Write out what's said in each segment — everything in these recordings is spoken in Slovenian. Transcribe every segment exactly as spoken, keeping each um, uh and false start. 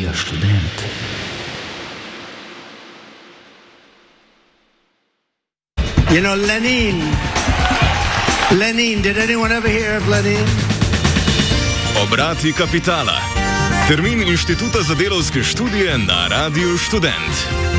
Radio Študent. You know, Lenin. Lenin, did anyone ever hear of Lenin? Obrati kapitala. Termin Inštituta za delavske študije na Radiu Študent.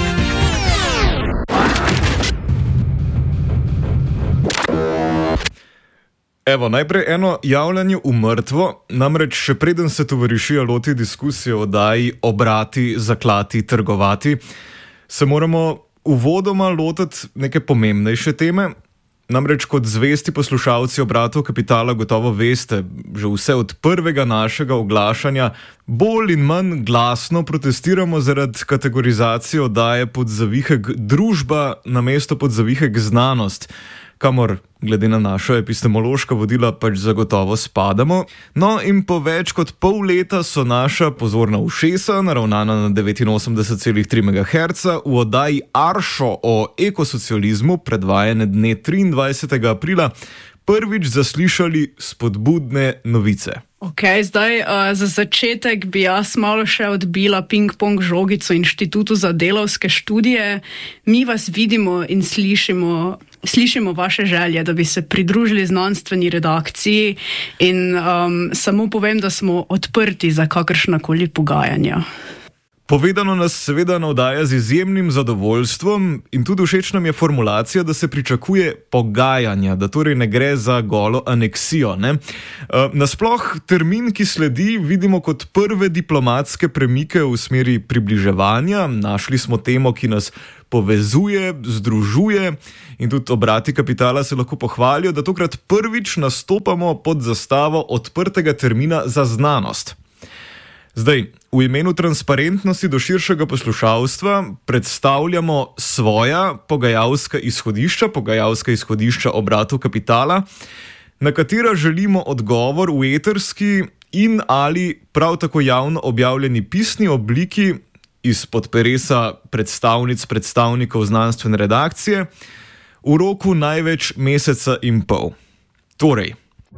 Evo, najprej eno javljanje v mrtvo, namreč še preden se tovarišija loti diskusije o oddaji Obrati, zaklati, trgovati, se moramo uvodoma lotiti neke pomembnejše teme. Namreč kot zvesti poslušalci Obratov kapitala gotovo veste, že vse od prvega našega oglašanja bolj in manj glasno protestiramo zaradi kategorizacije oddaje pod zavihek družba namesto pod zavihek znanost, kamor glede na naša epistemološka vodila pač zagotovo spadamo. No in po več kot pol leta so naša pozorna ušesa, naravnana na devetinosemdeset celih tri megaherca, v oddaji Aršo o ekosocializmu, predvajane dne triindvajsetega aprila, prvič zaslišali spodbudne novice. Ok, zdaj uh, za začetek bi jaz malo še odbila ping-pong žogico Inštitutu za delavske študije. Mi vas vidimo in slišimo, slišimo vaše želje, da bi se pridružili znanstveni redakciji in um, samo povem, da smo odprti za kakršnakoli pogajanja. Povedano nas seveda navdaja z izjemnim zadovoljstvom in tudi všeč nam je formulacija, da se pričakuje pogajanja, da torej ne gre za golo aneksijo. Ne? Nasploh termin, ki sledi, vidimo kot prve diplomatske premike v smeri približevanja. Našli smo temo, ki nas povezuje, združuje in tudi Obrati kapitala se lahko pohvalijo, da tokrat prvič nastopamo pod zastavo odprtega termina za znanost. Zdaj, v imenu transparentnosti do širšega poslušalstva predstavljamo svoja pogajalska izhodišča, pogajalska izhodišča Obratov kapitala, na katera želimo odgovor v eterski in ali prav tako javno objavljeni pisni obliki izpod peresa predstavnic predstavnikov znanstvene redakcije v roku največ meseca in pol. Torej,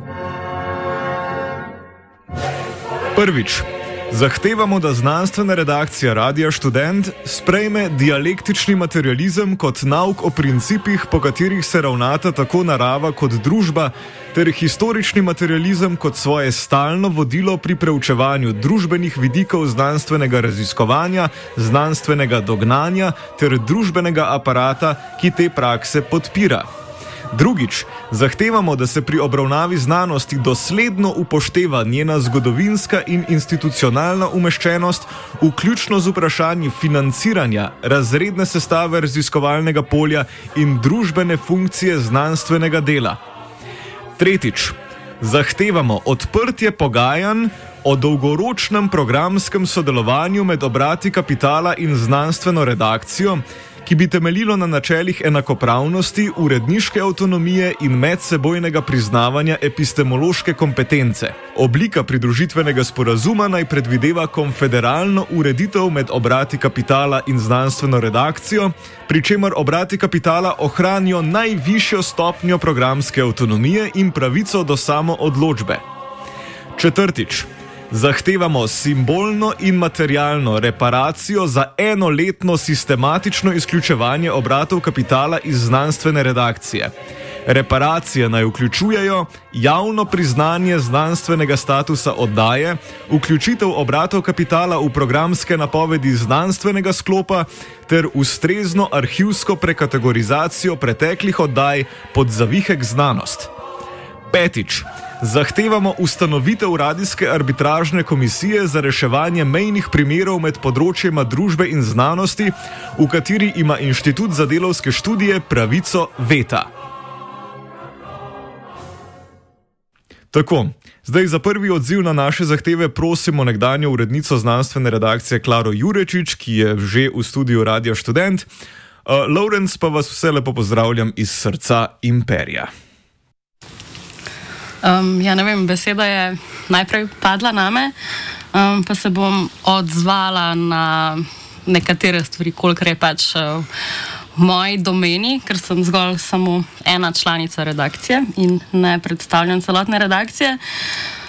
prvič, zahtevamo, da znanstvena redakcija Radia Študent sprejme dialektični materializem kot nauk o principih, po katerih se ravnata tako narava kot družba, ter historični materializem kot svoje stalno vodilo pri preučevanju družbenih vidikov znanstvenega raziskovanja, znanstvenega dognanja ter družbenega aparata, ki te prakse podpira. Drugič, zahtevamo, da se pri obravnavi znanosti dosledno upošteva njena zgodovinska in institucionalna umeščenost, vključno z vprašanji financiranja, razredne sestave raziskovalnega polja in družbene funkcije znanstvenega dela. Tretjič, zahtevamo odprtje pogajanj o dolgoročnem programskem sodelovanju med Obrati kapitala in znanstveno redakcijo, ki bi temeljilo na načelih enakopravnosti, uredniške avtonomije in medsebojnega priznavanja epistemološke kompetence. Oblika pridružitvenega sporazuma naj predvideva konfederalno ureditev med Obrati kapitala in znanstveno redakcijo, pri čemer Obrati kapitala ohranijo najvišjo stopnjo programske avtonomije in pravico do samoodločbe. Četrtič, zahtevamo simbolno in materialno reparacijo za enoletno sistematično izključevanje Obratov kapitala iz znanstvene redakcije. Reparacije naj vključujejo javno priznanje znanstvenega statusa oddaje, vključitev Obratov kapitala v programske napovedi znanstvenega sklopa ter ustrezno arhivsko prekategorizacijo preteklih oddaj pod zavihek znanost. Petič, zahtevamo ustanovitev radijske arbitražne komisije za reševanje mejnih primerov med področjema družbe in znanosti, v kateri ima Inštitut za delavske študije pravico veta. Tako, zdaj za prvi odziv na naše zahteve prosimo nekdanjo urednico znanstvene redakcije Klaro Jurečič, ki je že v studiu Radia Študent. Uh, Lawrence, pa vas vse lepo pozdravljam iz srca imperija. Um, ja, ne vem, beseda je najprej padla name, um, pa se bom odzvala na nekatere stvari, kolikor je pač uh, v moji domeni, ker sem zgolj samo ena članica redakcije in ne predstavljam celotne redakcije.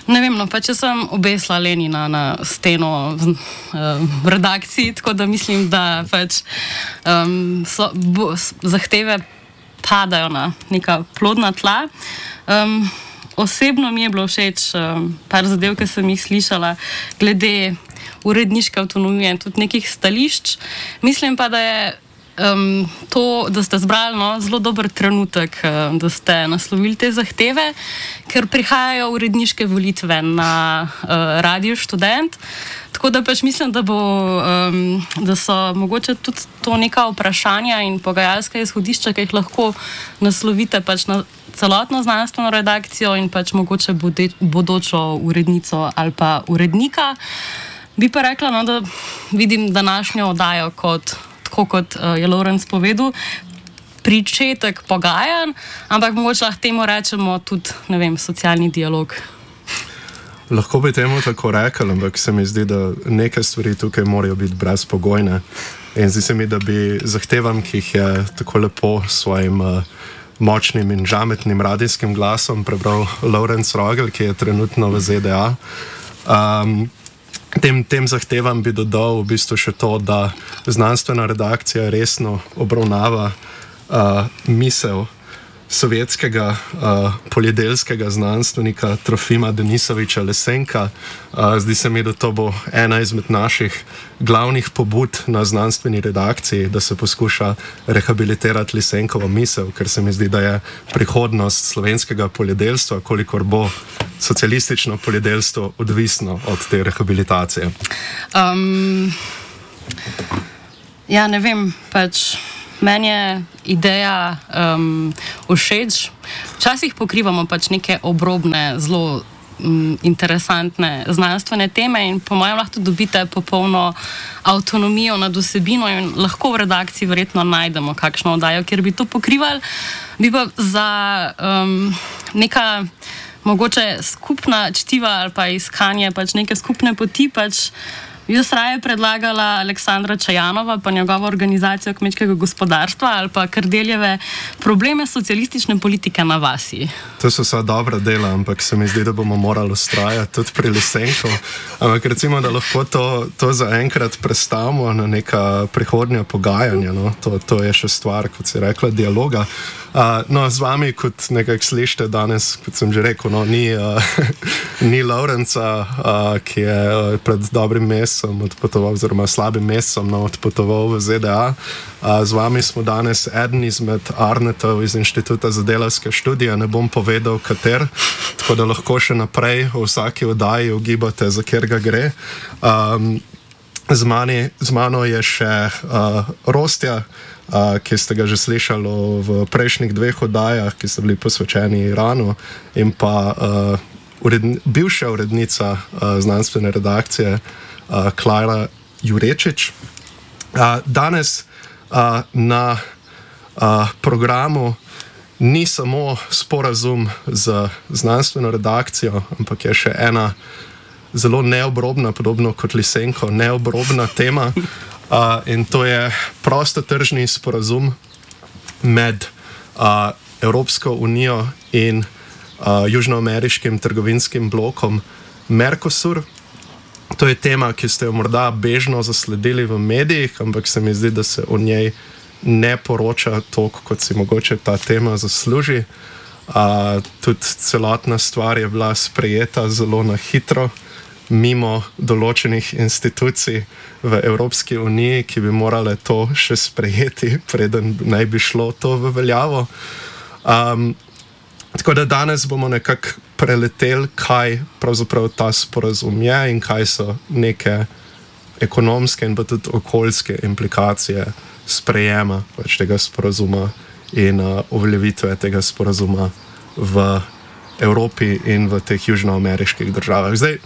Ne vem, no, pa če sem obesla Lenina na steno v, v redakciji, tako da mislim, da pač um, so, bo, zahteve padajo na neka plodna tla. Um, osebno mi je bilo všeč um, par zadev, ki sem jih slišala glede uredniške avtonomije in tudi nekih stališč. Mislim pa, da je um, to, da ste zbrali no, zelo dober trenutek, um, da ste naslovili te zahteve, ker prihajajo uredniške volitve na uh, Radio Študent. Tako da pač mislim, da, bo, um, da so mogoče tudi to neka vprašanja in pogajalska izhodišča, ki jih lahko naslovite pač na celotno znanstveno redakcijo in pač mogoče bude, bodočo urednico ali pa urednika. Bi pa rekla, no, da vidim današnjo oddajo kot, tako kot uh, je Lorenc povedal, pričetek pogajanj, ampak mogoče lahko temu rečemo tudi, ne vem, socialni dialog. Lahko bi temu tako rekel, ampak se mi zdi, da neke stvari tukaj morajo biti brezpogojne. In zdi se mi, da bi zahtevam, ki jih je tako lepo s svojim uh, močnim in žametnim radijskim glasom prebral Lorenc Rogel, ki je trenutno v Z D A. Um, tem, tem zahtevam bi dodal v bistvu še to, da znanstvena redakcija resno obravnava uh, misel sovjetskega uh, poljedelskega znanstvenika Trofima Denisoviča Lesenka. Uh, zdi se mi, da to bo ena izmed naših glavnih pobud na znanstveni redakciji, da se poskuša rehabilitirati Lesenkovo misel, ker se mi zdi, da je prihodnost slovenskega poljedelstva, kolikor bo socialistično poljedelstvo, odvisno od te rehabilitacije. Um, ja, ne vem, pač meni je ideja um, všeč. Včasih pokrivamo pač neke obrobne, zelo um, interesantne znanstvene teme in po mojem lahko dobite popolno avtonomijo nad vsebino in lahko v redakciji verjetno najdemo kakšno oddajo, kjer bi to pokrivali. Bi pa za um, neka mogoče skupna čtiva ali pa iskanje pač neke skupne poti pač jaz raje predlagala Aleksandra Čajanova pa njegovo organizacijo kmečkega gospodarstva ali pa Kardeljeve probleme socialistične politike na vasi. To so vsa dobra dela, ampak se mi zdi, da bomo morali ustrajati tudi pri Lesenku. Ampak recimo, da lahko to, to zaenkrat prestavimo na neka prihodnja pogajanja. No? To, to je še stvar, kot si rekla, dialoga. Uh, no, z vami, kot nekako slišite danes, kot sem že rekel, no, ni, uh, ni Lorenca, uh, ki je uh, pred dobrim mesecem odpotoval, oziroma slabim mesecem no, odpotoval v Z D A. Uh, z vami smo danes eden izmed Arnetov iz Inštituta za delavske študije, ne bom povedal kater, tako da lahko še naprej v vsaki oddaji ugibate, za kjer ga gre. Um, z, mani, z mano je še uh, Rostja, Uh, ki ste ga že slišali v prejšnjih dveh oddajah, ki so bili posvečeni Iranu, in pa uh, uredni, bivša urednica uh, znanstvene redakcije uh, Klara Jurečič. Uh, danes uh, na uh, programu ni samo sporazum z znanstveno redakcijo, ampak je še ena zelo neobrobna, podobno kot Lisenko, neobrobna tema. Uh, in to je prostotržni sporazum med uh, Evropsko unijo in uh, južnoameriškim trgovinskim blokom Mercosur. To je tema, ki ste jo morda bežno zasledili v medijih, ampak se mi zdi, da se o njej ne poroča toliko, kot si mogoče ta tema zasluži. Uh, tudi celotna stvar je bila sprejeta zelo na hitro, mimo določenih institucij v Evropski uniji, ki bi morale to še sprejeti, preden naj bi šlo to v veljavo. Um, tako da danes bomo nekako preleteli, kaj pravzaprav ta sporazum je in kaj so neke ekonomske in pa tudi okoljske implikacije sprejema pač tega sporazuma in uh, uveljavitve tega sporazuma v Evropi in v teh južnoameriških državah. Zdaj,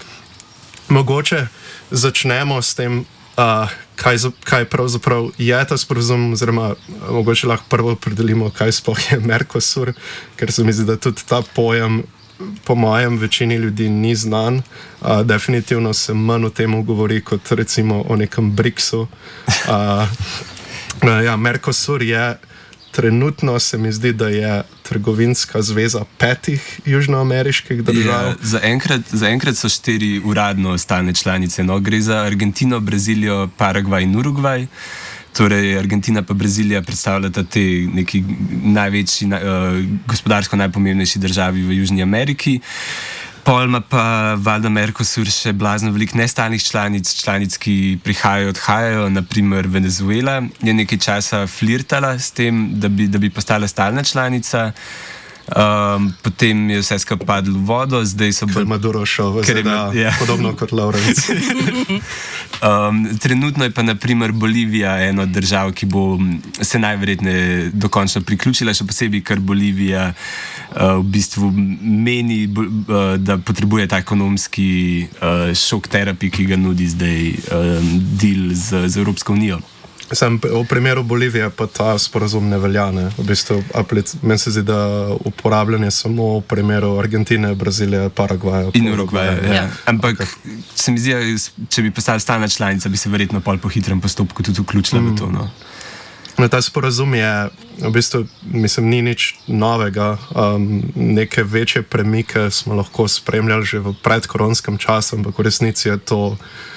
mogoče začnemo s tem, uh, kaj, kaj pravzaprav je ta sporazum, oziroma mogoče lahko prvo opredelimo, kaj sploh je Mercosur, ker se mi zdi, da tudi ta pojem po mojem večini ljudi ni znan. Uh, definitivno se manj o tem govori kot recimo o nekem briksu. Uh, uh, ja, Mercosur je trenutno se mi zdi, da je trgovinska zveza petih južnoameriških držav. Ja, zaenkrat, zaenkrat so štiri uradno stalne članice. No, gre za Argentino, Brazilijo, Paragvaj in Urugvaj. Torej, Argentina pa Brazilija predstavljata te neki največji, uh, gospodarsko najpomembnejši državi v Južni Ameriki. Pol ima pa valjda Mercosur še blazno veliko nestalnih članic, članic, ki prihajajo, odhajajo, naprimer Venezuela je nekaj časa flirtala s tem, da bi, da bi postala stalna članica. Um, potem je vse skupaj padlo v vodo, zdaj so bolj Maduro šel v Z D A, ja. Podobno kot Lawrence. um, trenutno je pa naprimer Bolivija ena od držav, ki bo se najverjetneje dokončno priključila, še posebej, ker Bolivija uh, v bistvu meni, uh, da potrebuje ta ekonomski uh, šok terapij, ki ga nudi zdaj um, deal z, z Evropsko unijo. Sam, v primeru Bolivije pa ta sporazum ne velja. Ne? V bistvu, meni se zdi, da uporabljanje samo v primeru Argentine, Brazilije, Paragvaja in Urugvaja. Ja. Ja. Ampak se mi zdi, če bi postala stalna članica, bi se verjetno pol po hitrem postopku tudi vključila mm. v to. No? No, ta sporazum je, v bistvu, mislim, ni nič novega. Um, neke večje premike smo lahko spremljali že v predkoronskem času, ampak v resnici je to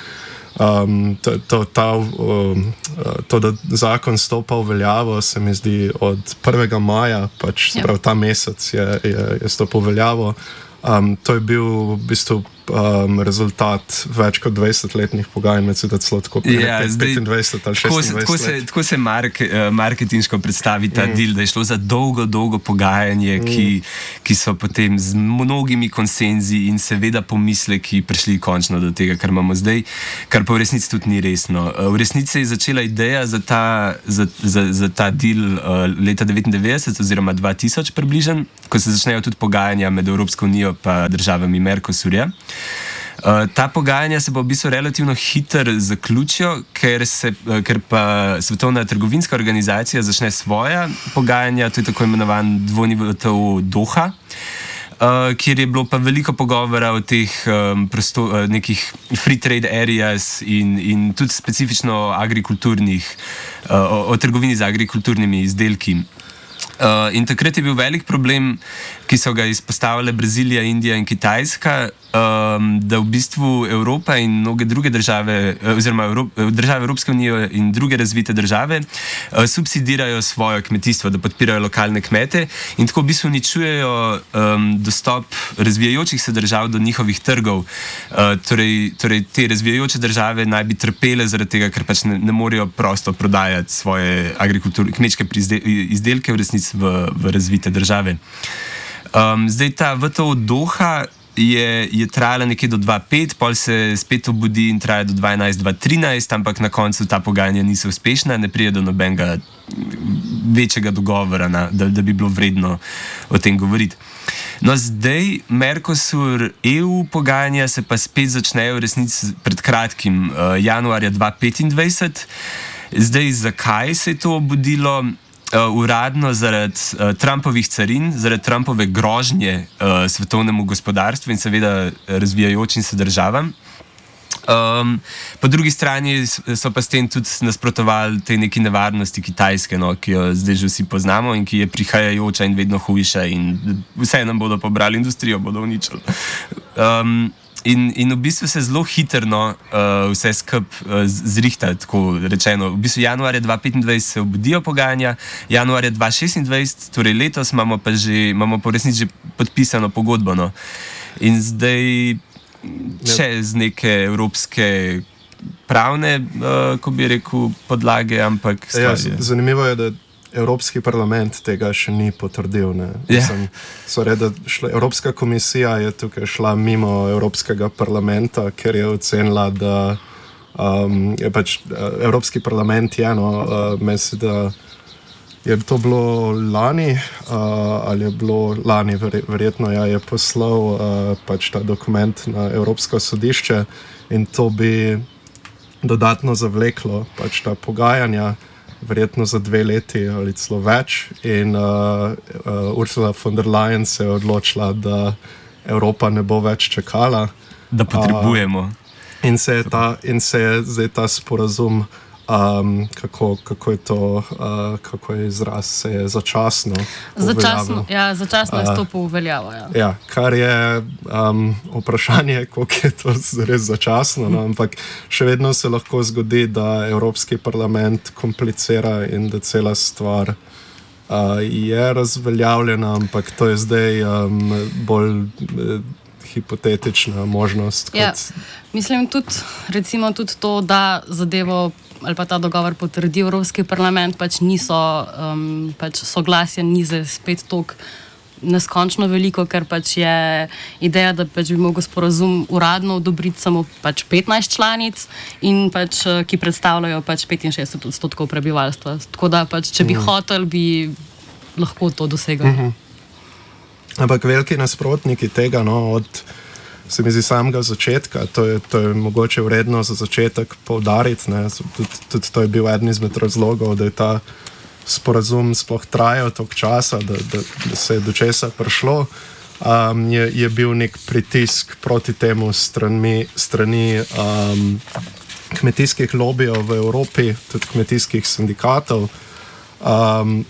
Um, to, to, ta, um, to, da zakon stopa v veljavo, se mi zdi od prvega maja, pač ja. Sprav ta mesec je, je, je stopil v veljavo. Um, to je bil v bistvu um, rezultat več kot dvajsetletnih pogajanj, med celo tako ja, petindvajset ali šestindvajset tako se, let. Tako se mark, uh, marketinško predstavi ta mm. deal, da je šlo za dolgo, dolgo pogajanje, mm. ki, ki so potem z mnogimi konsenzi in seveda pomisleki prišli končno do tega, kar imamo zdaj, kar pa v resnici tudi ni resno. Uh, v resnici je začela ideja za ta, za, za, za ta deal uh, leta devetindevetdeset oziroma dva tisoč približen, ko se začnejo tudi pogajanja med Evropsko unijo pa državami Mercosurja. Uh, ta pogajanja se bo v bistvu relativno hitro zaključijo, ker, se, uh, ker pa Svetovna trgovinska organizacija začne svoja pogajanja, to je tako imenovan dvojni V T O Doha, uh, kjer je bilo pa veliko pogovora o teh um, prosto, uh, nekih free trade areas in, in tudi specifično agrikulturnih, uh, o, o trgovini z agrikulturnimi izdelki. Uh, in takrat je bil velik problem, ki so ga izpostavile Brazilija, Indija in Kitajska, um, da v bistvu Evropa in mnoge druge države, oziroma Evrop, države Evropske unije in druge razvite države uh, subsidirajo svoje kmetijstvo, da podpirajo lokalne kmete in tako v bistvu uničujejo um, dostop razvijajočih se držav do njihovih trgov. Uh, torej, torej te razvijajoče države naj bi trpele zaradi tega, ker pač ne, ne morejo prosto prodajati svoje kmečke izdelke v resnici v, v razvite države. Um, zdaj ta V T O Doha je, je trajala nekje do dva tisoč pet, pol se spet obudi in traja do dva tisoč enajst dva tisoč trinajst, ampak na koncu ta pogajanja niso uspešna, ne pride do nobenega večjega dogovora, na, da, da bi bilo vredno o tem govoriti. No, zdaj Mercosur E U pogajanja se pa spet začnejo v resnici pred kratkim, uh, januarja dva tisoč petindvajset. Zdaj, zakaj se je to obudilo? Uh, uradno zaradi uh, Trumpovih carin, zaradi Trumpove grožnje uh, svetovnemu gospodarstvu in seveda razvijajočim se državam. Um, po drugi strani so pa s tem tudi nasprotovali tej neki nevarnosti Kitajske, no, ki jo zdaj že vsi poznamo in ki je prihajajoča in vedno hujša in vse nam bodo pobrali, industrijo bodo uničili. Um, In, in v bistvu se zelo hitro uh, vse skupaj uh, zrihta, tako rečeno. V bistvu januarja dva tisoč petindvajset se obudijo pogajanja, januarja dva tisoč šestindvajset, torej letos, imamo pa že, imamo pa v resnici že podpisano pogodbo. No. In zdaj še z neke evropske pravne, uh, ko bi rekel, podlage, ampak ja, zanimivo je, da Evropski parlament tega še ni potrdil. Mislim, sorry, da šla, Evropska komisija je tukaj šla mimo Evropskega parlamenta, ker je ocenila, da um, je pač Evropski parlament je eno, uh, misli, da je to bilo lani, uh, ali je bilo lani, verjetno ja, je poslal uh, pač ta dokument na Evropsko sodišče in to bi dodatno zavleklo pač ta pogajanja, verjetno za dve leti ali celo več. In uh, uh, Ursula von der Leyen se je odločila, da Evropa ne bo več čakala. Da potrebujemo. Uh, in, se ta, in se je zdaj ta sporazum um, kako, kako je to, uh, kako je izraz, se je začasno Začasno, ja, začasno je stopil v veljavo. Ja. Ja, kar je um, vprašanje, koliko je to res začasno, no, ampak še vedno se lahko zgodi, da Evropski parlament komplicira in da cela stvar uh, je razveljavljena, ampak to je zdaj um, bolj uh, hipotetična možnost. Kot... Ja, mislim tudi, recimo tudi to, da zadevo ali pa ta dogovor potrdi Evropski parlament, pač niso um, pač soglasja ni za spet toliko neskončno veliko, ker pač je ideja, da pač bi mogel sporazum uradno odobriti samo pač petnajst članic, in pač, ki predstavljajo pač petinšestdeset odstotkov prebivalstva. Tako da pač, če bi mm. hotel, bi lahko to dosegal. Mm-hmm. Ampak veliki nasprotniki tega, no, od se mi zdi samega začetka, to je, to je mogoče vredno za začetek poudariti, ne, tudi, tudi to je bil eden izmed razlogov, da je ta sporazum sploh trajal toliko časa, da, da, da se je do česa prišlo, um, je, je bil nek pritisk proti temu strani, strani um, kmetijskih lobijev v Evropi, tudi kmetijskih sindikatov. Um,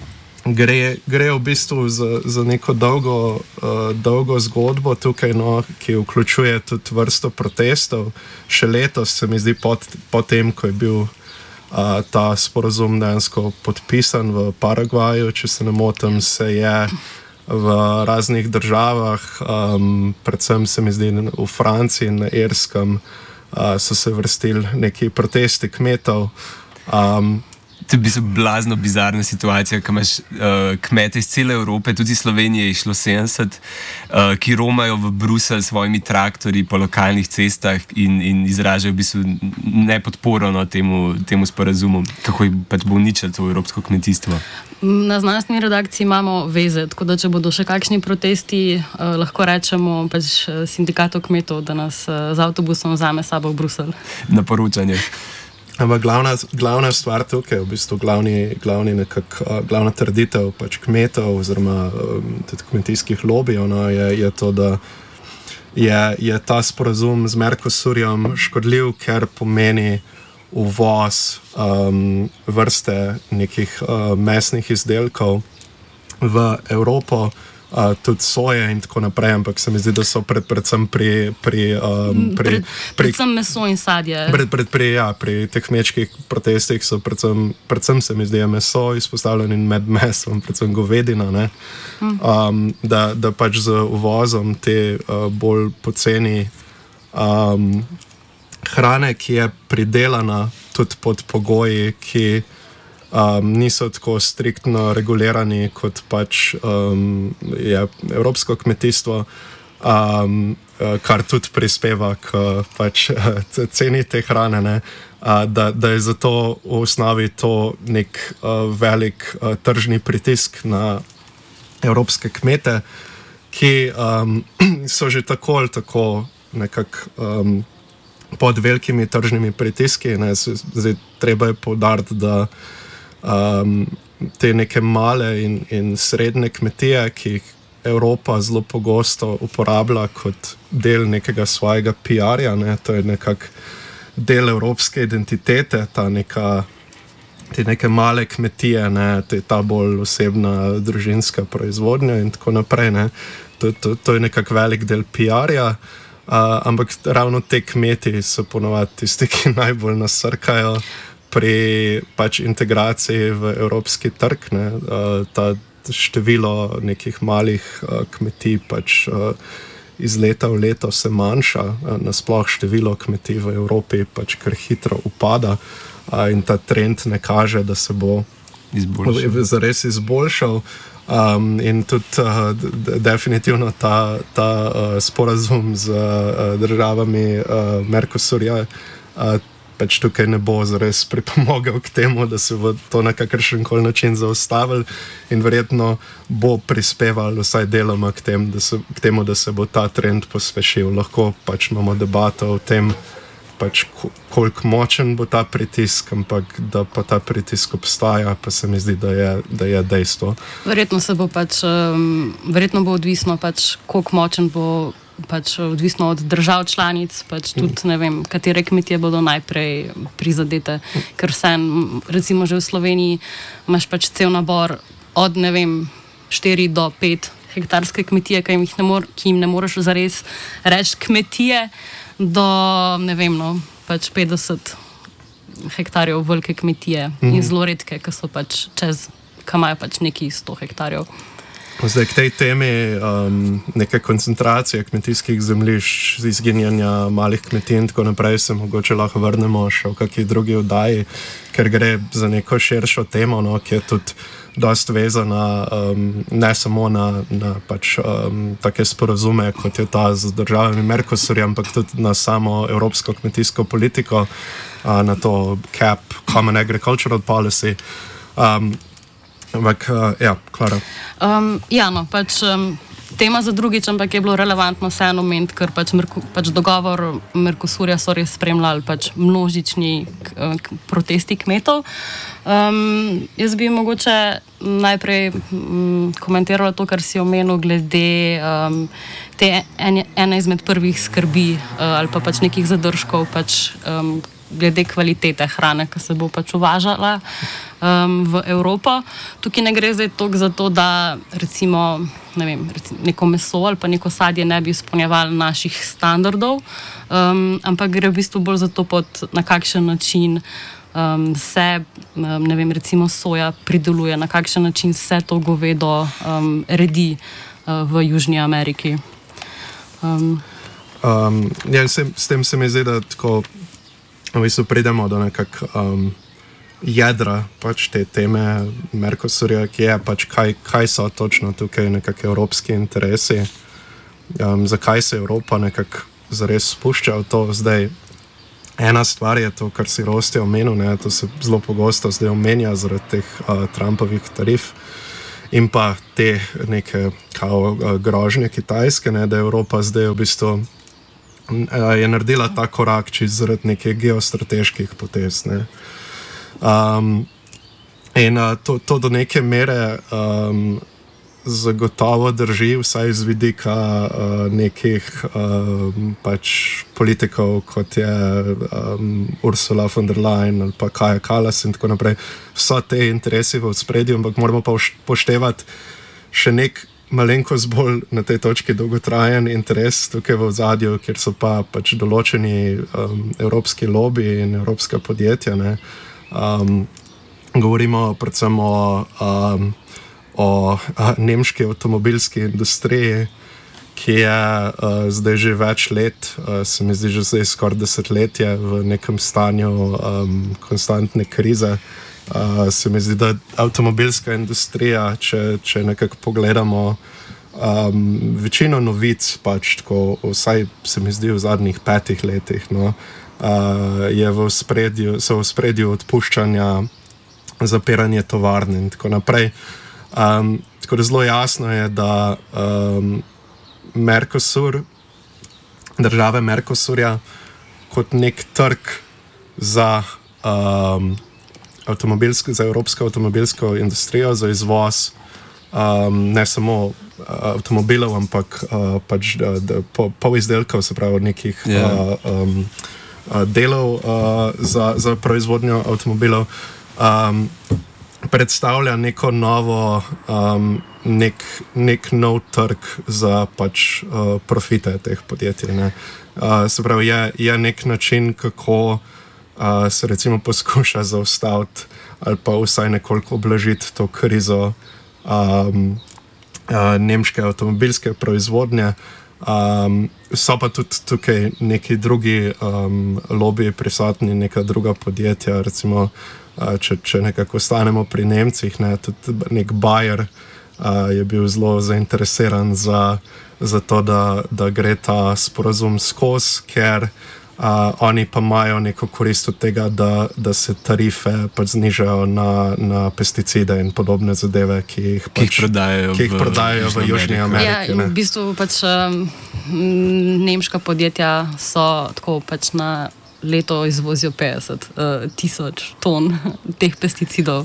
Gre, gre v bistvu za, za neko dolgo, uh, dolgo zgodbo tukaj, no, ki vključuje tudi vrsto protestov. Še letos se mi zdi pod, po tem, ko je bil uh, ta sporazum dejansko podpisan v Paragvaju, če se ne motim, se je v raznih državah, um, predvsem se mi zdi v Franciji in na Irskem, uh, so se vrstili neki protesti kmetov. Um, To je bila blazno bizarna situacija, ko imaš uh, kmete iz cele Evrope, tudi Slovenije je šlo sedemdeset, uh, ki romajo v Bruselj s svojimi traktorji po lokalnih cestah in, in izražajo v bistvu nepodporo no, temu, temu sporazumu, kako je pač bo uničilo to evropsko kmetijstvo. Na znanstveni redakciji imamo veze, tako da če bodo še kakšni protesti, uh, lahko rečemo pač sindikatov kmetov, da nas uh, z avtobusom vzame sabo v Bruselj. Na poročanje. Ampak glavna, glavna stvar tukaj, v bistvu glavni, glavni nekak, uh, glavna trditev pač kmetov oziroma um, tudi kmetijskih lobijev, no, je, je to, da je, je ta sporazum z Mercosurjem škodljiv, ker pomeni uvoz um, vrste nekih uh, mesnih izdelkov v Evropo, uh, tudi soje in tako naprej, ampak se mi zdi, da so pred, predvsem pri... pri, um, pri, pred pri predvsem meso in sadje. Pred, pred, pri, ja, pri teh kmečkih protestih so predvsem, predvsem se mi zdi meso izpostavljeno in med mesom, predvsem govedina, ne? Um, da, da pač z uvozom te uh, bolj poceni um, hrane, ki je pridelana tudi pod pogoji, ki Um, niso tako striktno regulirani kot pač um, je evropsko kmetijstvo, um, kar tudi prispeva k pač, ceni te hrane, ne, uh, da, da je zato v osnovi to nek uh, velik uh, tržni pritisk na evropske kmete, ki um, so že tako ali tako nekako um, pod velikimi tržnimi pritiski. Ne. Zdaj, treba je poudariti, da Um, te neke male in, in srednje kmetije, ki jih Evropa zelo pogosto uporablja kot del nekega svojega P R-ja, ne, to je nekak del evropske identitete, ta neka, te neke male kmetije, ne, te, ta bolj osebna družinska proizvodnja in tako naprej. Ne. To, to, to je nekak velik del P R-ja, uh, ampak ravno te kmeti so ponovadi tisti, ki najbolj nasrkajo pri pač integraciji v evropski trg, ne, uh, ta število nekih malih uh, kmetij pač uh, iz leta v leto se manjša, uh, nasploh število kmetij v Evropi pač kar hitro upada, uh, in ta trend ne kaže, da se bo izboljšal. zares izboljšal. Um, in tudi uh, definitivno ta, ta uh, sporazum z uh, državami uh, Mercosurja uh, pač tukaj ne bo zares pripomogel k temu, da se bo to na kakršen koli način zaustavil, in verjetno bo prispeval vsaj deloma k, tem, da se, k temu, da se bo ta trend pospešil. Lahko pač imamo debato o tem, pač koliko močen bo ta pritisk, ampak da pa ta pritisk obstaja, pa se mi zdi, da je, da je dejstvo. Verjetno se bo pač, um, verjetno bo odvisno pač, koliko močen bo pač odvisno od držav članic, pač tudi ne vem, katere kmetije bodo najprej prizadete, ker vsem, recimo že v Sloveniji imaš pač cel nabor od ne vem, štiri do pet hektarske kmetije, ki jim, ne mor, ki jim ne moreš zares reči kmetije, do ne vem, no, pač petdeset hektarjev velike kmetije mm-hmm. in zelo redke, ki so pač čez, ki imajo pač neki sto hektarjev. Zdaj, k tej temi um, neke koncentracije kmetijskih zemljišč, izginjanja malih kmetij in tako naprej se mogoče lahko vrnemo še v kakšni drugi oddaji, ker gre za neko širšo temo, no, ki je tudi dost vezana um, ne samo na, na pač, um, take sporazume, kot je ta z državami Mercosurja, ampak tudi na samo evropsko kmetijsko politiko, uh, na to C A P, Common Agricultural Policy. Um, Ampak, uh, ja, Klara. Um, ja, no, pač um, tema za drugič, ampak je bilo relevantno vseeno omeniti, ker pač, Merku, pač dogovor Mercosurja so res spremljali pač množični k, k, protesti kmetov. Um, jaz bi mogoče najprej um, komentirala to, kar si omenil glede um, te ene, ene izmed prvih skrbi uh, ali pa pač nekih zadržkov pač, um, glede kvalitete hrane, ki se bo pač uvažala um, v Evropo. Tukaj ne gre zdaj toliko za to, da recimo, ne vem, recimo neko meso ali pa neko sadje ne bi izpolnjevalo naših standardov, um, ampak gre v bistvu bolj za to, pod, na kakšen način um, se, um, ne vem, recimo soja prideluje, na kakšen način se to govedo um, redi uh, v Južni Ameriki. Um, um, ja, s, s tem se mi zdi, da tako v bistvu pridemo do nekak um, jedra pač te teme Mercosurja, ki je pač kaj, kaj so točno tukaj nekakšni evropski interesi, um, zakaj se Evropa nekako zares spušča v to. Zdaj, ena stvar je to, kar si Rosti omenil, ne, to se zelo pogosto zdaj omenja zaradi teh uh, Trumpovih tarif in pa te neke kao uh, grožnje Kitajske, ne, da Evropa zdaj v bistvu je naredila ta korak čez zaradi nekih geostrateških potez. Ne. Um, in uh, to, to do neke mere um, zagotovo drži, vsaj z vidika uh, nekih um, pač politikov, kot je um, Ursula von der Leyen ali pa Kaja Kallas in tako naprej. Vso te interesi v ospredju, ampak moramo pa poštevati še nek malenkost bolj na tej točki dolgotrajen interes tukaj v ozadju, kjer so pa pač določeni um, evropski lobiji in evropska podjetja. Ne. Um, govorimo predvsem o, um, o a, nemški avtomobilski industriji, ki je uh, zdaj že več let, uh, se mi zdi že zdaj skoraj desetletje v nekem stanju um, konstantne krize. Uh, se mi zdi, da avtomobilska industrija, če, če nekako pogledamo um, večino novic, pač tako, vsaj se mi zdi v zadnjih petih letih, no, uh, je v spredju, so v spredju odpuščanja, zapiranje tovarn in tako naprej. Um, tako da zelo jasno je, da um, Mercosur, države Mercosurja kot nek trg za um, avtomobilsko, za evropsko avtomobilsko industrijo, za izvoz um, ne samo uh, avtomobilov, ampak uh, pač da, da, po, pol izdelkov, se pravi nekih yeah. uh, um, uh, delov uh, za, za proizvodnjo avtomobilov, um, predstavlja neko novo, um, nek, nek nov trg za pač uh, profite teh podjetij. Ne. Uh, se pravi, je, je nek način, kako Uh, se recimo poskuša zaustaviti ali pa vsaj nekoliko oblažiti to krizo um, uh, nemške avtomobilske proizvodnje. Um, so pa tudi tukaj neki drugi um, lobiji prisotni, neka druga podjetja, recimo, uh, če, če nekako ostanemo pri Nemcih, ne, tudi nek Bayer uh, je bil zelo zainteresiran za, za to, da, da gre ta sporazum skozi, ker Uh, oni pa imajo neko korist od tega, da, da se tarife pač znižajo na, na pesticide in podobne zadeve, ki jih, pač, ki jih prodajajo, ki jih v, prodajajo v Južni Ameriki. Ja, in v bistvu pač um, nemška podjetja so tako pač na leto izvozijo petdeset uh, tisoč ton teh pesticidov.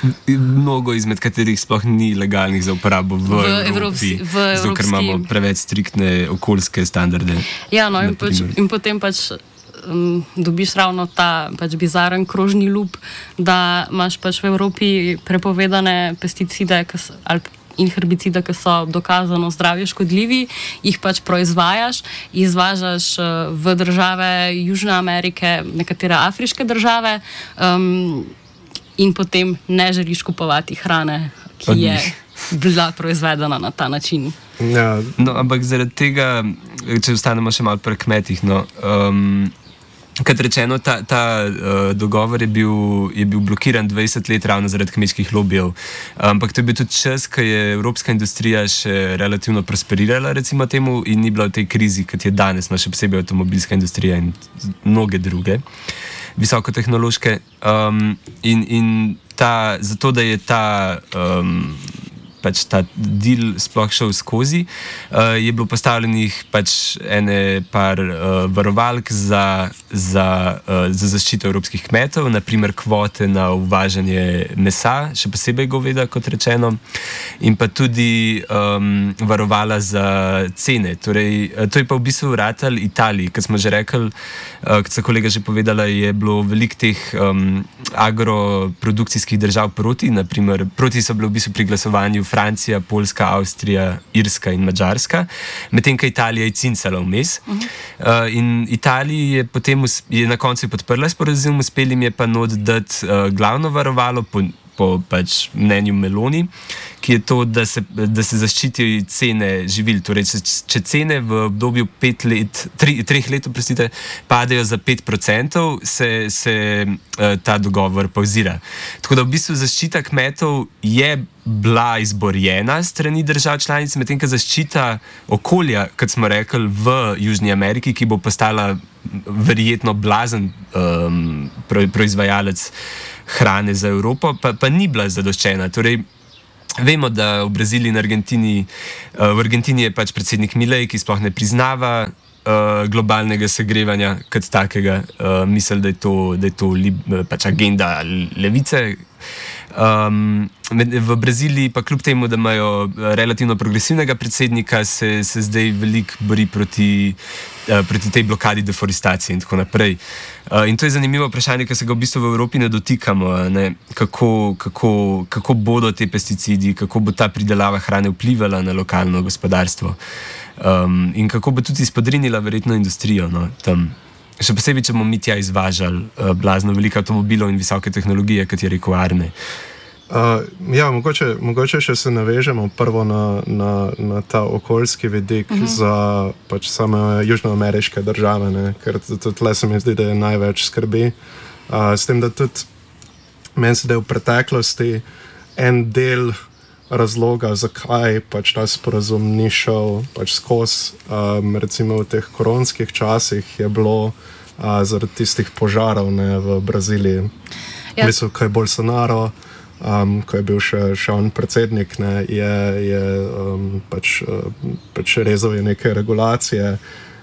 Mnogo izmed katerih sploh ni legalnih za uporabo v, v Evropi, v zato ker imamo preveč striktne okoljske standarde. Ja, no in, pač, in potem pač um, dobiš ravno ta pač bizaren krožni lup, da imaš pač v Evropi prepovedane pesticide so, ali in herbicide, ki so dokazano zdravju škodljivi, jih pač proizvajaš, izvažaš v države Južne Amerike, nekatere afriške države um, in potem ne želiš kupovati hrane, ki je bila proizvedena na ta način. Ja. No, ampak zaradi tega, če ostanemo še malo pri kmetih, no, um, kot rečeno, ta, ta uh, dogovor je bil, je bil blokiran dvajset let ravno zaradi kmečkih lobijev. Ampak to je bil tudi čas, ko je evropska industrija še relativno prosperirala, recimo temu, in ni bila v tej krizi, kot je danes, no, še posebej avtomobilska industrija in mnoge druge, visokotehnološke. Um, in in ta, zato, da je ta um, pač ta deal sploh šel skozi, uh, je bilo postavljenih pač ene par uh, varovalk za, za, uh, za zaščito evropskih kmetov, naprimer kvote na uvažanje mesa, še posebej goveda, kot rečeno, in pa tudi um, varovala za cene. Torej, to je pa v bistvu vratal Italiji, kot smo že rekli, uh, kot so kolega že povedala, je bilo veliko teh um, agroprodukcijskih držav proti, naprimer, proti so bile v bistvu pri glasovanju Francija, Poljska, Avstrija, Irska in Madžarska, medtem ko Italija je cincala vmes. Uh -huh. uh, in Italiji je potem je na koncu podprla sporazum, uspeli jim je pa not dati uh, glavno varovalo po, po pač mnenju Meloni, ki je to, da se, da se zaščitijo cene živil. Torej, če, če cene v obdobju pet let, tri, treh let, prosite, padejo za pet procentov, se, se uh, ta dogovor pavzira. Tako da v bistvu zaščita kmetov je bila izborjena strani držav članic, medtem ko zaščita okolja, kot smo rekli, v Južni Ameriki, ki bo postala verjetno blazen um, proizvajalec hrane za Evropo, pa, pa ni bila zadoščena. Torej, vemo, da v Braziliji in Argentini, uh, v Argentini je pač predsednik Milei, ki sploh ne priznava uh, globalnega segrevanja kot takega. Uh, misli, da je to, da je to li, pač agenda levice. Um, v Braziliji pa kljub temu, da imajo relativno progresivnega predsednika, se, se zdaj veliko bori proti, uh, proti tej blokadi deforestacije in tako naprej. Uh, in to je zanimivo vprašanje, ker se ga v bistvu v Evropi ne dotikamo, ne? Kako, kako, kako bodo te pesticidi, kako bo ta pridelava hrane vplivala na lokalno gospodarstvo um, in kako bo tudi izpodrinila verjetno industrijo, no, tam. Še posebej, če bomo mi tja izvažali uh, blazno veliko avtomobilov in visoke tehnologije, kot je rekel Arne. Uh, ja, mogoče, mogoče še se navežemo prvo na, na, na ta okoljski vidik uh -huh. za pač same južnoameriške države, ne? Ker tudi tle se mi zdi, da je največ skrbi. Uh, s tem, da tudi meni se da v preteklosti en del razloga, zakaj pač ta sporazum ni šel pač skozi, um, recimo v teh koronskih časih, je bilo uh, zaradi tistih požarov, ne, v Braziliji. Ja. Mislim, ko je Bolsonaro, um, ko je bil še, še on predsednik, ne, je, je um, pač, uh, pač rezal je neke regulacije,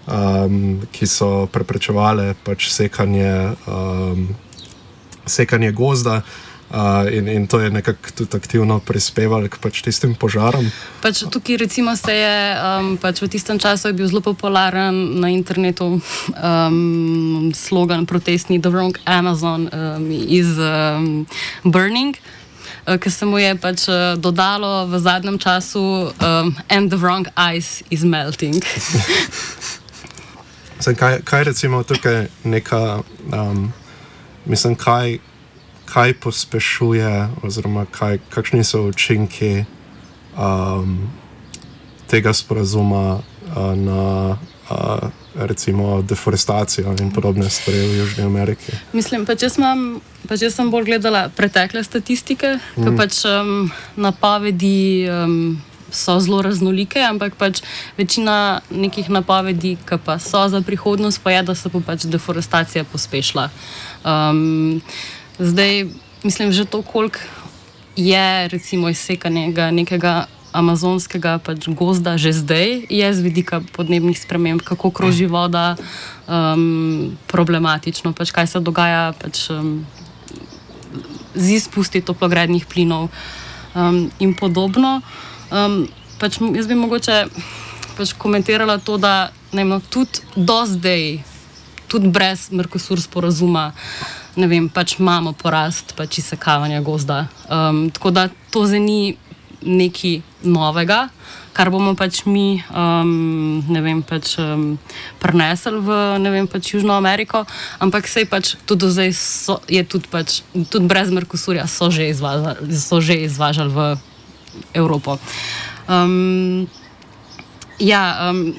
um, ki so preprečevale pač sekanje, um, sekanje gozda. Uh, in, in to je nekako tudi aktivno prispevalo k pač tistim požarom. Pač tukaj recimo se je, um, pač v tistem času je bil zelo popularen na internetu um, slogan protestni The Wrong Amazon um, is um, burning, uh, ki se mu je pač uh, dodalo v zadnjem času um, and the wrong ice is melting. Zdaj, kaj, kaj recimo tukaj neka, um, mislim, kaj kaj pospešuje, oziroma kaj, kakšni so učinki um, tega sporazuma uh, na uh, recimo deforestacijo in podobne stvari v Južni Ameriki. Mislim, pa če, sem, pa če sem bolj gledala pretekle statistike, mm. ki pač um, napovedi um, so zelo raznolike, ampak pač večina nekih napovedi, ki pa so za prihodnost, pa je, da se bo pač deforestacija pospešila. Um, Zdaj, mislim, že to, koliko je recimo izsekanega nekega amazonskega pač gozda že zdaj je z vidika podnebnih sprememb, kako kroži voda, um, problematično, pač kaj se dogaja pač, um, z izpusti toplogrednih plinov um, in podobno. Um, pač jaz bi mogoče pač komentirala to, da ne vem, tudi do zdaj, tudi brez Mercosur sporazuma, ne vem, pač imamo porast pač izsekavanja gozda. Um, tako da to zdaj ni nekaj novega, kar bomo pač mi, um, ne vem, pač um, prenesli v, ne vem, pač Južno Ameriko, ampak sej pač tudi do zdaj so, je tudi pač, tudi brez Mercosurja so že izvažali, so že izvažali v Evropo. Um, ja, um,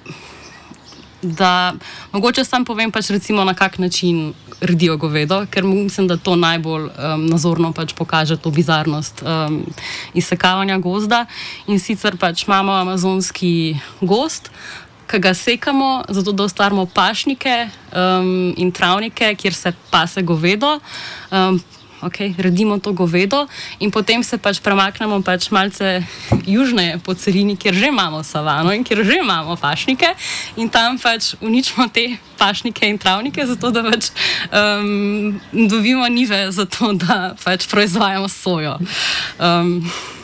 da mogoče sam povem pač recimo na kak način redijo govedo, ker mislim, da to najbolj um, nazorno pač pokaže to bizarnost um, izsekavanja gozda. In sicer pač imamo amazonski gozd, ki ga sekamo, zato da ustvarimo pašnike um, in travnike, kjer se pase govedo. Um, Okay, redimo to govedo in potem se pač premaknemo pač malce južneje po celini, kjer že imamo savano in kjer že imamo pašnike in tam pač uničimo te pašnike in travnike, zato da pač um, dobimo njive, zato da pač proizvajamo sojo. Um,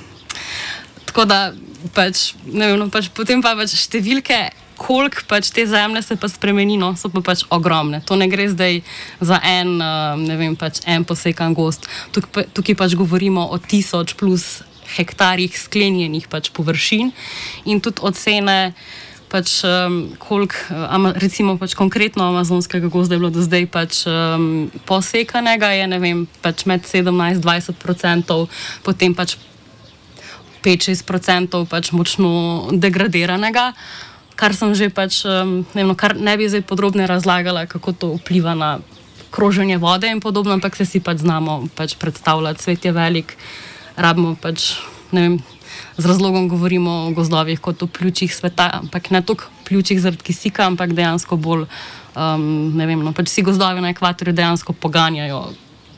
tako da pač, ne vem, no, pač potem pa pač številke, koliko pač te zemlje se pa spremeni, no, so pa pač ogromne. To ne gre zdaj za en, ne vem, pač en posekan gozd. Tukaj, tukaj pač govorimo o tisoč plus hektarjih sklenjenih pač površin in tudi ocene pač um, koliko, um, recimo pač konkretno amazonskega gozda je bilo do zdaj pač um, posekanega, je ne vem, pač med sedemnajst do dvajset procentov, potem pač pet do šest procentov pač močno degradiranega, kar sem že pač, um, ne, vem, kar ne bi zdaj podrobne razlagala, kako to vpliva na kroženje vode in podobno, ampak se si pač znamo pač predstavljati, svet je velik, rabimo pač, ne vem, z razlogom govorimo o gozdovih kot o pljučih sveta, ampak ne toliko pljučih zaradi kisika, ampak dejansko bolj, um, ne vem, no, pač vsi gozdovi na ekvatorju dejansko poganjajo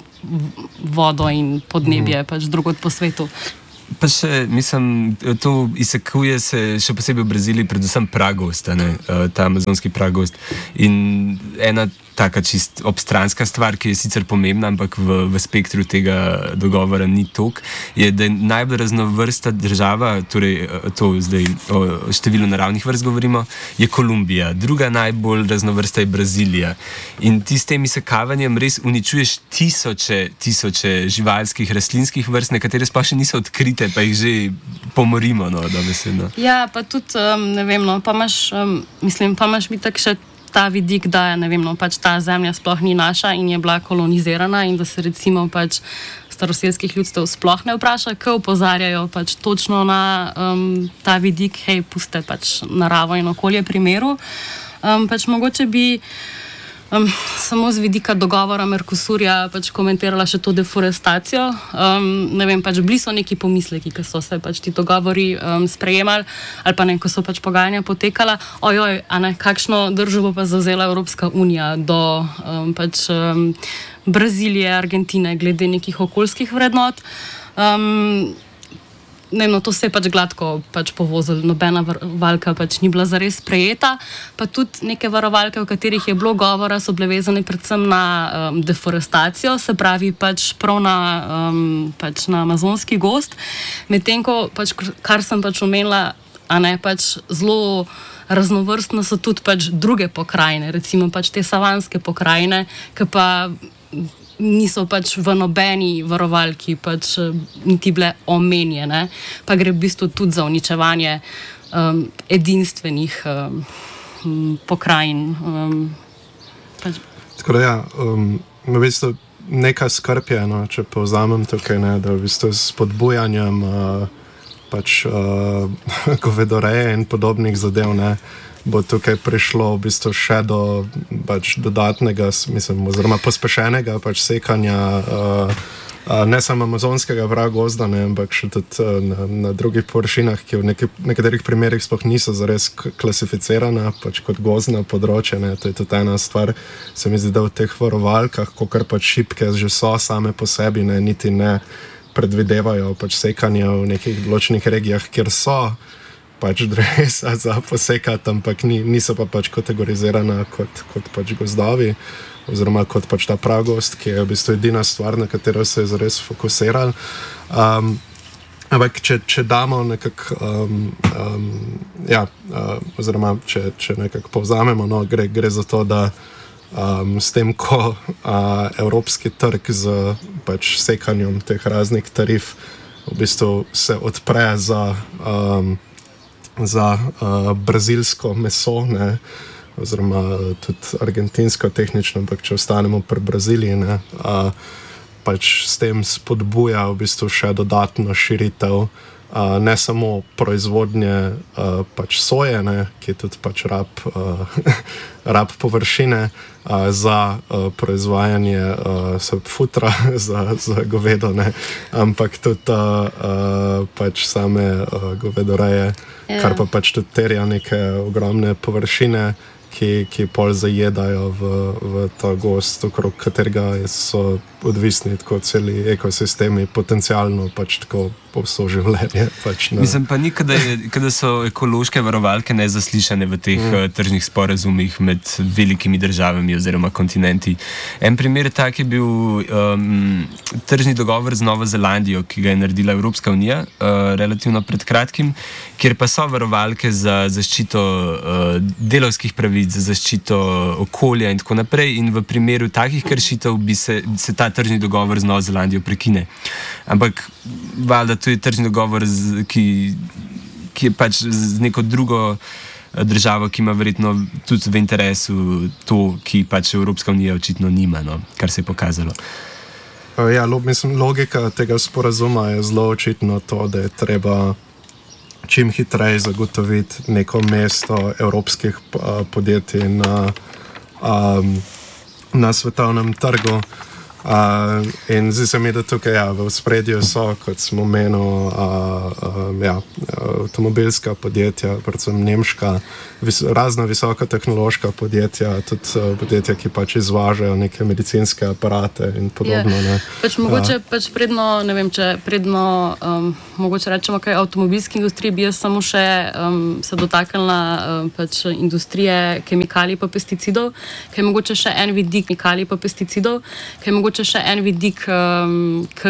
vodo in podnebje pač drugod po svetu. Pa še, mislim, to izsekuje se še posebej v Braziliji, predvsem pragost, ne, ta amazonski pragost. In ena taka čist obstranska stvar, ki je sicer pomembna, ampak v, v spektru tega dogovora ni tok, je, da je najbolj raznovrsta država, torej to zdaj o številu naravnih vrst govorimo, je Kolumbija. Druga najbolj raznovrsta je Brazilija. In ti s tem izsekavanjem res uničuješ tisoče, tisoče živalskih, rastlinskih vrst, nekatere sploh še niso odkrite, pa jih že pomorimo, no, dobesedno. Ja, pa tudi, um, ne vem, no, pa imaš, um, mislim, pa imaš mi tak še ta vidik, da ne vem, no, pač ta zemlja sploh ni naša in je bila kolonizirana in da se recimo pač staroselskih ljudstev sploh ne vpraša, ko opozarjajo pač točno na um, ta vidik, hej, puste pač naravo in okolje pri miru. Um, pač mogoče bi Um, samo z vidika dogovora Mercosurja pač komentirala še to deforestacijo. Um, ne vem, pač bili so neki pomisleki, ko so se pač ti dogovori um, sprejemali ali pa ne, ko so pač pogajanja potekala. Ojoj, a ne, kakšno držo bo pa zavzela Evropska unija do um, pač um, Brazilije, Argentine, glede nekih okoljskih vrednot. Um, Ne, no, to se je pač gladko pač povozilo, nobena varovalka pač ni bila zares sprejeta, pa tudi neke varovalke, o katerih je bilo govora, so bile vezane predvsem na um, deforestacijo, se pravi pač prav na, um, pač na amazonski gozd, medtem ko pač, kar sem pač omenila, a ne, pač zelo raznovrstne so tudi pač druge pokrajine, recimo pač te savanske pokrajine, ki pa niso pač v nobeni varovalki pač niti bile omenjene, pa gre v bistvu tudi za uničevanje um, edinstvenih um, pokrajin. Um, pač. Tako da ja, um, v bistvu neka skrb je, no, če povzamem tukaj, ne, da v bistvu s spodbujanjem uh, pač uh, govedoreje in podobnih zadev, ne, bo tukaj prišlo v bistvu še do pač dodatnega, mislim, oziroma pospešenega pač sekanja uh, uh, ne samo amazonskega pragozda, ne, ampak še tudi uh, na, na drugih površinah, ki v neki, nekaterih primerih sploh niso zares klasificirana pač kot gozdna področja, ne. To je tudi ena stvar, se mi zdi, da v teh varovalkah, kakor pač šipke že so same po sebi, ne, niti ne predvidevajo pač sekanje v nekih določenih regijah, kjer so pač drevesa za posekati, ampak ni, niso pa pač kategorizirana kot, kot pač gozdovi, oziroma kot pač ta pragost, ki je v bistvu edina stvar, na katero se je zares fokusirali. Um, ampak če, če damo nekako, um, um, ja, uh, oziroma če, če nekako povzamemo, no, gre, gre za to, da um, s tem, ko uh, evropski trg z pač sekanjem teh raznih tarif v bistvu se odpre za um, za uh, brazilsko meso, ne, oziroma tudi argentinsko tehnično, ampak če ostanemo pri Braziliji, ne, uh, pač s tem spodbuja v bistvu še dodatno širitev uh, ne samo proizvodnje uh, pač soje, ne, ki je tudi pač rab, uh, rab površine uh, za uh, proizvajanje uh, futra za, za govedo, ne, ampak tudi uh, uh, pač same uh, govedoreje, yeah. Kar pa pač tudi terja neke ogromne površine, ki, ki pol zajedajo v, v ta gost, okrog katerega so odvisni tako celi ekosistemi, potencialno pač tako vso življenje. Pač, Mislim pa ni, kada, je, kada so ekološke varovalke nezaslišane v teh mm. tržnih sporazumih med velikimi državami oziroma kontinenti. En primer tak je bil um, tržni dogovor z Novo Zelandijo, ki ga je naredila Evropska unija uh, relativno pred kratkim, kjer pa so varovalke za zaščito uh, delavskih pravic, za zaščito okolja in tako naprej, in v primeru takih kršitev bi se, se ta tržni dogovor z Novo Zelandijo prekine. Ampak valjda to je tržni dogovor, z, ki, ki je pač z neko drugo državo, ki ima verjetno tudi v interesu to, ki pač Evropska unija očitno nima, no, kar se je pokazalo. Ja, lo, mislim, logika tega sporazuma je zelo očitno to, da je treba čim hitreje zagotoviti neko mesto evropskih uh, podjetij na, um, na svetovnem trgu. Uh, in zdi se mi, da tukaj ja, v spredju so, kot smo menili, uh, uh, ja, avtomobilska podjetja, predvsem nemška, vis, razna visoka tehnološka podjetja, tudi uh, podjetja, ki pač izvažajo neke medicinske aparate in podobno. Je, pač mogoče uh, pač predno, ne vem, če predno, um, mogoče rečemo kaj avtomobilski industriji, bi jaz samo še um, se dotaknila um, pač industrije kemikalij pa pesticidov, kaj je mogoče še en vidik kemikalij pa pesticidov, kaj je mogoče še en vidik, um,